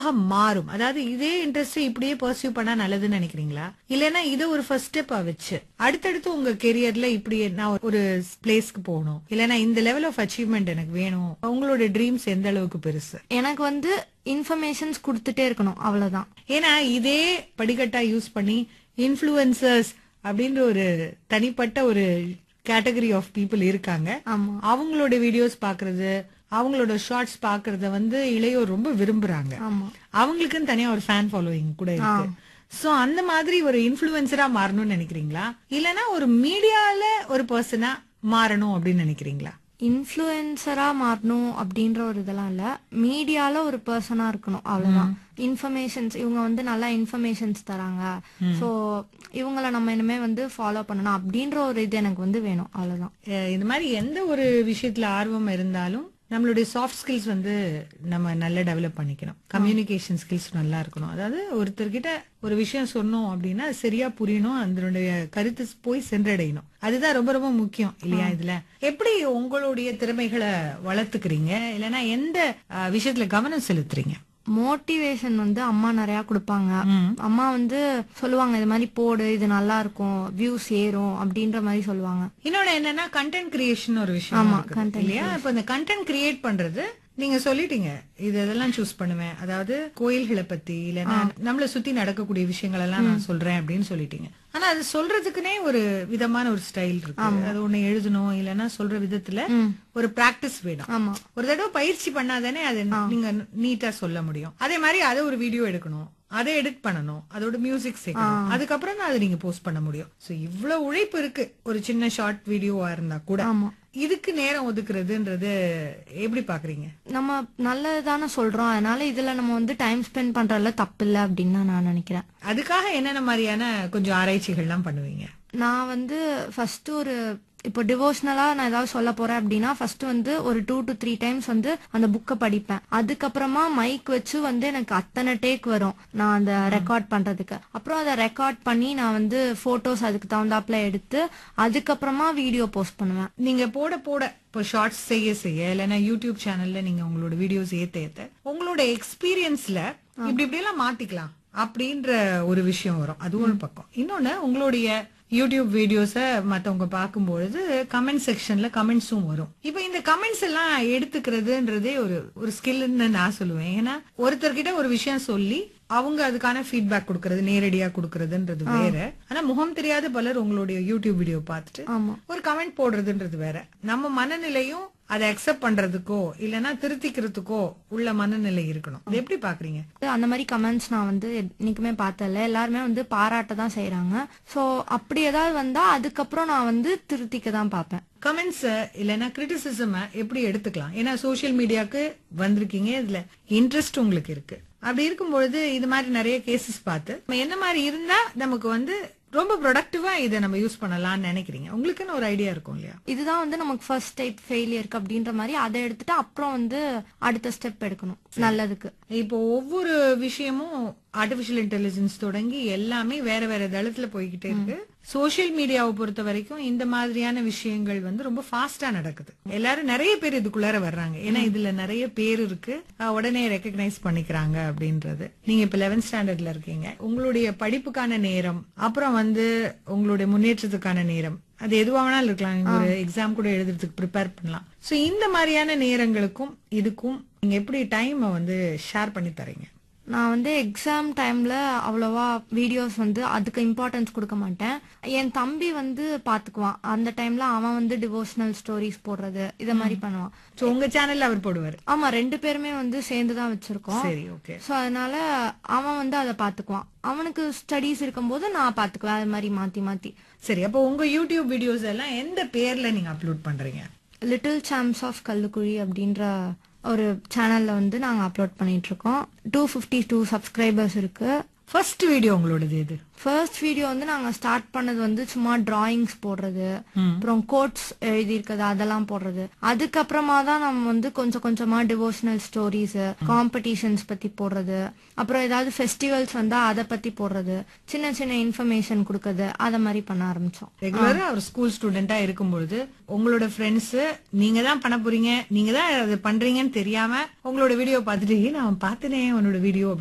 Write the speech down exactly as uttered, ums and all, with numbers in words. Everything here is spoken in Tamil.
மாறும்? அதாவது இதே இன்ட்ரெஸ்ட் இப்படியே பர்சியூ பண்ணா நல்லதுன்னு நினைக்கிறீங்களா? இல்லனா இத ஒரு ஃபர்ஸ்ட் ஸ்டெப்பா வச்சு அடுத்தடுத்து உங்க கெரியர்ல இப்படி நான் ஒரு பிளேஸ்க்கு போகணும், இல்லனா இந்த லெவல் ஆஃப் அச்சீவ்மெண்ட் எனக்கு வேணும், உங்களோட ட்ரீம்ஸ் எந்த அளவுக்கு பெருசு? எனக்கு வந்து இன்ஃபர்மேஷன்ஸ் கொடுத்துட்டே இருக்கணும், அவ்வளவுதான். ஏன்னா இதே படிக்கட்டா யூஸ் பண்ணி இன்ஃப்ளூயன்சர்ஸ் அப்படின்ற ஒரு தனிப்பட்ட ஒரு கேட்டகரி ஆஃப் பீப்புள் இருக்காங்க. ஆமா. அவங்களோட வீடியோஸ் பாக்குறது, அவங்களோட ஷார்ட்ஸ் பாக்குறத வந்து இளையோர் ரொம்ப விரும்புறாங்க. ஆமா. அவங்களுக்குன்னு தனியா ஒரு ஃபேன் ஃபாலோயிங் கூட இருக்கு. சோ அந்த மாதிரி ஒரு இன்ஃப்ளூயன்சரா மாறணும்னு நினைக்கிறீங்களா, இல்லனா ஒரு மீடியால ஒரு பர்சனா மாறணும் அப்படின்னு நினைக்கிறீங்களா? இன்ஃப்ளூயன்சரா மாறணும் அப்படின்ற ஒரு இதெல்லாம் இல்ல, மீடியால ஒரு பர்சனா இருக்கணும், அவ்வளவுதான். இன்ஃபர்மேஷன்ஸ் இவங்க வந்து நல்லா இன்ஃபர்மேஷன்ஸ் தராங்க, சோ இவங்கள நம்ம இனிமே வந்து ஃபாலோ பண்ணணும் அப்படின்ற ஒரு இது எனக்கு வந்து வேணும், அவ்வளவுதான். அஹ் இந்த மாதிரி எந்த ஒரு விஷயத்துல ஆர்வம் இருந்தாலும் நம்மளுடைய சாஃப்ட் ஸ்கில்ஸ் வந்து நம்ம நல்லா டெவலப் பண்ணிக்கணும். கம்யூனிகேஷன் ஸ்கில்ஸ் நல்லா இருக்கணும். அதாவது ஒருத்தர்கிட்ட ஒரு விஷயம் சொன்னோம் அப்படின்னா அது சரியா புரியணும், அதனுடைய கருத்து போய் சென்றடையணும். அதுதான் ரொம்ப ரொம்ப முக்கியம் இல்லையா? இதுல எப்படி உங்களுடைய திறமைகளை வளர்த்துக்கிறீங்க, இல்லைன்னா எந்த அஹ், விஷயத்துல கவனம் செலுத்துறீங்க? மோட்டிவேஷன் வந்து அம்மா நிறைய கொடுப்பாங்க. அம்மா வந்து சொல்லுவாங்க, இது மாதிரி போடு, இது நல்லா இருக்கும், வியூஸ் ஏறும் அப்படின்ற மாதிரி சொல்லுவாங்க. இன்னொன்னு என்னன்னா கண்டென்ட் கிரியேஷன் ஒரு விஷயம் ஆமா, இருக்குது, content இல்லையா? இப்ப இந்த கண்டென்ட் கிரியேட் பண்றது நீங்க சொல்லிட்டீங்க, இது இதெல்லாம் சூஸ் பண்ணுவேன், அதாவது கோயில்களை பத்தி இல்லைன்னா நம்மள சுத்தி நடக்கக்கூடிய விஷயங்கள் எல்லாம் நான் சொல்றேன் அப்படின்னு சொல்லிட்டீங்க. ஆனா அது சொல்றதுக்குனே ஒரு விதமான ஒரு ஸ்டைல் இருக்கு. அது ஒண்ணு எழுதணும், இல்லைன்னா சொல்ற விதத்துல ஒரு பிராக்டிஸ் வேணும். ஆமா. ஒரு தடவை பயிற்சி பண்ணாதானே அது நீங்க நீட்டா சொல்ல முடியும். அதே மாதிரி அதை ஒரு வீடியோ எடுக்கணும், அதை எடிட் பண்ணணும், அதோட மியூசிக் சேர்க்கணும், அதுக்கப்புறம் தான் அதை நீங்க போஸ்ட் பண்ண முடியும். சோ இவ்வளவு உழைப்பு இருக்கு ஒரு சின்ன ஷார்ட் வீடியோவா இருந்தா கூட. ஆமா. இதுக்கு நேரம் ஒதுக்குறதுன்றது எப்படி பாக்குறீங்க? நம்ம நல்லதுதானே சொல்றோம், அதனால இதுல நம்ம வந்து டைம் ஸ்பெண்ட் பண்றதுல தப்பு இல்ல அப்படின்னு தான் நான் நினைக்கிறேன். அதுக்காக என்னென்ன மாதிரியான கொஞ்சம் ஆராய்ச்சிகள்லாம் பண்ணுவீங்க? நான் வந்து ஃபர்ஸ்ட் ஒரு இப்போ டிவோஷனலா நான் ஏதாவது சொல்ல போறேன் அப்படின்னா ஃபர்ஸ்ட் வந்து ஒரு டூ டு த்ரீ டைம்ஸ் வந்து அந்த புக்கை படிப்பேன். அதுக்கப்புறமா மைக் வச்சு வந்து எனக்கு அத்தனை டேக் வரும் நான் அந்த ரெக்கார்ட் பண்றதுக்கு. அப்புறம் அதை ரெக்கார்ட் பண்ணி நான் வந்து போட்டோஸ் அதுக்கு தகுந்தாப்புல எடுத்து அதுக்கப்புறமா வீடியோ போஸ்ட் பண்ணுவேன். நீங்க போட போட இப்போ ஷார்ட்ஸ் செய்ய செய்ய இல்லைன்னா யூடியூப் சேனல்ல நீங்க உங்களோட வீடியோஸ் ஏத்த ஏத்த உங்களோட எக்ஸ்பீரியன்ஸ்ல இப்படி இப்படி எல்லாம் மாத்திக்கலாம் அப்படின்ற ஒரு விஷயம் வரும். அது ஒரு பக்கம். இன்னொன்னு, உங்களுடைய யூடியூப் வீடியோஸ மத்தவங்க பார்க்கும்பொழுது கமெண்ட் செக்ஷன்ல கமெண்ட்ஸும் வரும். இப்ப இந்த கமெண்ட்ஸ் எல்லாம் எடுத்துக்கிறதுன்றதே ஒரு ஒரு ஸ்கில்னு நான் சொல்லுவேன். ஏன்னா ஒருத்தர்கிட்ட ஒரு விஷயம் சொல்லி அவங்க அதுக்கான ஃபீட்பேக் கொடுக்கறது, நேரடியா கொடுக்கறதுன்றது வேற. ஆனா முகம் தெரியாத பலர் உங்களுடைய யூடியூப் வீடியோ பார்த்துட்டு ஒரு கமெண்ட் போடுறதுன்றது வேற. நம்ம மனநிலையும் அதை அக்செப்ட் பண்றதுக்கோ இல்லனா திருத்திக்கிறதுக்கோ உள்ள மனநிலை இருக்கணும். அது எப்படி பாக்குறீங்க? அந்த மாதிரி கமெண்ட்ஸ் நான் வந்து என்னைக்குமே பார்த்ததில்ல. எல்லாருமே வந்து பாராட்ட தான் செய்யறாங்க. சோ அப்படி ஏதாவது வந்தா அதுக்கப்புறம் நான் வந்து திருத்திக்க தான் பார்ப்பேன். கமெண்ட்ஸ் இல்லனா கிரிட்டிசிசம் எப்படி எடுத்துக்கலாம்? ஏன்னா சோசியல் மீடியாக்கு வந்திருக்கீங்க, இதுல இன்ட்ரெஸ்ட் உங்களுக்கு இருக்கு. அப்படி இருக்கும்பொழுது இது மாதிரி நிறைய கேசஸ் பார்த்து என்ன மாதிரி இருந்தா நமக்கு வந்து ரொம்ப ப்ரொடக்டிவா இதை நம்ம யூஸ் பண்ணலாம்னு நினைக்கிறீங்க? உங்களுக்குன்னு ஒரு ஐடியா இருக்கும் இல்லையா? இதுதான் வந்து நமக்கு ஃபர்ஸ்ட் டைப் ஃபெயிலியருக்கு அப்படின்ற மாதிரி அதை எடுத்துட்டு அப்புறம் வந்து அடுத்த ஸ்டெப் எடுக்கணும் நல்லதுக்கு. இப்போ ஒவ்வொரு விஷயமும் ஆர்டிபிஷியல் இன்டெலிஜென்ஸ் தொடங்கி எல்லாமே வேற வேற தளத்துல போய்கிட்டே இருக்கு. சோசியல் மீடியாவை பொறுத்த வரைக்கும் இந்த மாதிரியான விஷயங்கள் வந்து ரொம்ப ஃபாஸ்டா நடக்குது. எல்லாரும் நிறைய பேர் இதுக்குள்ளார வர்றாங்க. ஏன்னா இதுல நிறைய பேர் இருக்கு, உடனே ரெக்கக்னைஸ் பண்ணிக்கிறாங்க அப்படின்றது. நீங்க இப்ப லெவன்த் ஸ்டாண்டர்ட்ல இருக்கீங்க, உங்களுடைய படிப்புக்கான நேரம், அப்புறம் வந்து உங்களுடைய முன்னேற்றத்துக்கான நேரம், அது எதுவா வேணாலும் இருக்கலாம். நீங்க ஒரு எக்ஸாம் கூட எழுதுறதுக்கு ப்ரிப்பேர் பண்ணலாம். சோ இந்த மாதிரியான நேரங்களுக்கும் இதுக்கும் நீங்க எப்படி டைம் வந்து ஷேர் பண்ணி தரீங்க? நான் வந்து எக்ஸாம் டைம்ல அவ்வளவா வீடியோஸ் வந்து அதுக்கு இம்பார்ட்டன்ஸ் கொடுக்க மாட்டேன். என் தம்பி வந்து பாத்துக்குவான். அந்த டைம்ல அவன் வந்து டிவோஷனல் ஸ்டோரிஸ் போடுறது இத மாதிரி பண்ணுவான். சோ உங்க சேனல்ல அவர் போடுவாரு? ஆமா, ரெண்டு பேருமே வந்து சேர்ந்து தான் வச்சிருக்கோம். சரி, ஓகே. சோ அதனால அவன் வந்து அதை பாத்துக்குவான். அவனுக்கு ஸ்டடீஸ் இருக்கும்போது நான் பாத்துக்குவேன். அது மாதிரி மாத்தி மாத்தி. சரி, அப்போ உங்க யூடியூப் வீடியோஸ் எல்லாம் எந்த பேர்ல நீங்க அப்லோட் பண்றீங்க? லிட்டில் சாம்ஸ் ஆஃப் கல்லுக்குழி அப்படின்ற ஒரு சேனல்ல வந்து நாங்க அப்லோட் பண்ணிட்டு இருக்கோம். டூ பிப்டி டூ சப்ஸ்கிரைபர்ஸ் இருக்கு. ஃபர்ஸ்ட் வீடியோ உங்களோடது எது? ஃபர்ஸ்ட் வீடியோ வந்து நாங்க ஸ்டார்ட் பண்ணது வந்து சும்மா டிராயிங்ஸ் போடுறது, அப்புறம் கோட்ஸ் எழுதி இருக்கிறது அதெல்லாம் போடுறது. அதுக்கப்புறமா தான் நம்ம வந்து கொஞ்சம் கொஞ்சமா டிவோஷனல் ஸ்டோரிஸ், காம்படிஷன்ஸ் பத்தி போடுறது, அப்புறம் ஏதாவது ஃபெஸ்டிவல்ஸ் வந்தா அதை பத்தி போடுறது, சின்ன சின்ன இன்ஃபர்மேஷன் கொடுக்கறது, அத மாதிரி பண்ண ஆரம்பிச்சோம். ரெகுலரா ஒரு ஸ்கூல் ஸ்டூடெண்டா இருக்கும்பொழுது உங்களோட ஃப்ரெண்ட்ஸ் நீங்க தான் பண்ண போறீங்க, நீங்க தான் அதை பண்றீங்கன்னு தெரியாம உங்களோட வீடியோ பார்த்துட்டு "ஏய், நான் பார்த்தனே உன்னோட வீடியோ